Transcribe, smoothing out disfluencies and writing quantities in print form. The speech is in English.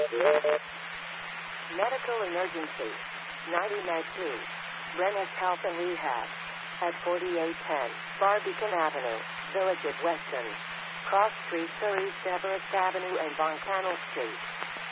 Medical emergency. 90 Med 2. Brenner's Health and Rehab. At 4810 Barbican Avenue, Village at Weston. Cross Street, East Everest Avenue and Von Cannell Street.